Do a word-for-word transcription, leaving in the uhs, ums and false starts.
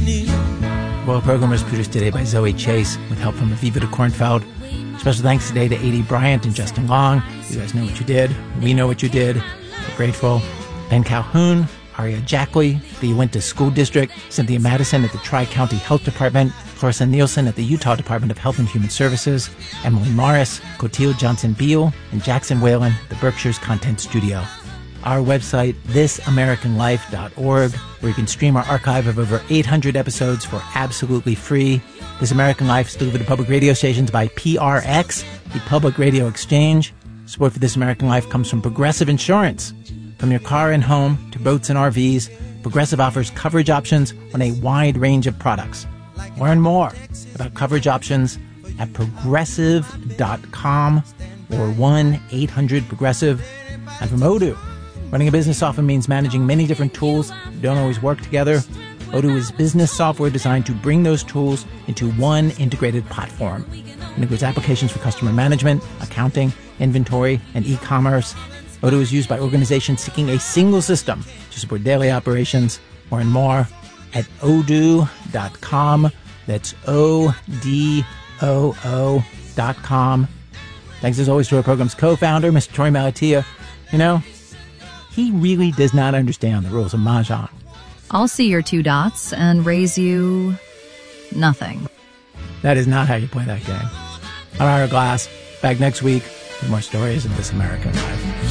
Well, the program was produced today by Zoe Chase with help from Aviva de Kornfeld. Special thanks today to A D Bryant and Justin Long. You guys know what you did. We know what you did. We're grateful. Ben Calhoun, Aria Jackley, the Uinta School District, Cynthia Madison at the Tri-County Health Department, Clarissa Nielsen at the Utah Department of Health and Human Services, Emily Morris, Cotillo Johnson-Beal, and Jackson Whalen, the Berkshire's Content Studio. Our website, this american life dot org, where you can stream our archive of over eight hundred episodes for absolutely free. This American Life is delivered to public radio stations by P R X, the Public Radio Exchange. Support for This American Life comes from Progressive Insurance. From your car and home to boats and R Vs, Progressive offers coverage options on a wide range of products. Learn more about coverage options at progressive dot com or one eight hundred progressive. And from Odoo, running a business often means managing many different tools that don't always work together. Odoo is business software designed to bring those tools into one integrated platform. It includes applications for customer management, accounting, inventory, and e-commerce. Odoo is used by organizations seeking a single system to support daily operations. Learn more at odoo dot com. That's O D O O dot com. Thanks as always to our program's co-founder, Mister Troy Malatia. You know, he really does not understand the rules of Mahjong. I'll see your two dots and raise you nothing. That is not how you play that game. I'm Ira Glass. Back next week with more stories of This American Life.